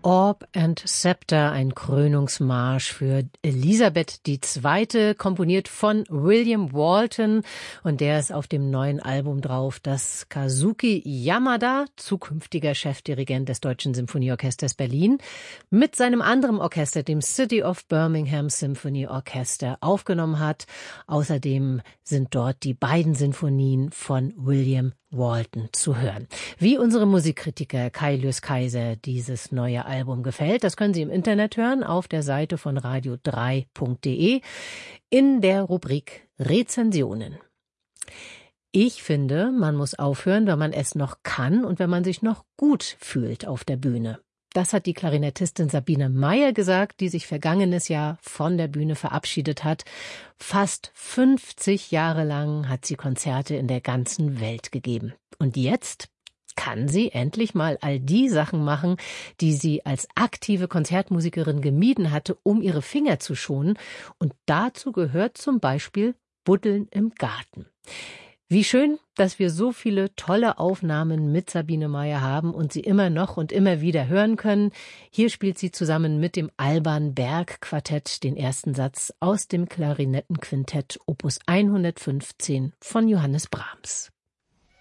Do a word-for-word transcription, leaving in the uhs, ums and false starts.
Orb and Scepter, ein Krönungsmarsch für Elisabeth die Zweite, komponiert von William Walton, und der ist auf dem neuen Album drauf, das Kazuki Yamada, zukünftiger Chefdirigent des Deutschen Symphonieorchesters Berlin, mit seinem anderen Orchester, dem City of Birmingham Symphony Orchester, aufgenommen hat. Außerdem sind dort die beiden Sinfonien von William Walton zu hören. Wie unsere Musikkritiker Kai Lys Kaiser dieses neue Album gefällt, das können Sie im Internet hören, auf der Seite von radio drei punkt de in der Rubrik Rezensionen. Ich finde, man muss aufhören, wenn man es noch kann und wenn man sich noch gut fühlt auf der Bühne. Das hat die Klarinettistin Sabine Meyer gesagt, die sich vergangenes Jahr von der Bühne verabschiedet hat. Fast fünfzig Jahre lang hat sie Konzerte in der ganzen Welt gegeben. Und jetzt kann sie endlich mal all die Sachen machen, die sie als aktive Konzertmusikerin gemieden hatte, um ihre Finger zu schonen. Und dazu gehört zum Beispiel Buddeln im Garten. Wie schön, dass wir so viele tolle Aufnahmen mit Sabine Meyer haben und sie immer noch und immer wieder hören können. Hier spielt sie zusammen mit dem Alban Berg Quartett den ersten Satz aus dem Klarinettenquintett Opus hundertfünfzehn von Johannes Brahms.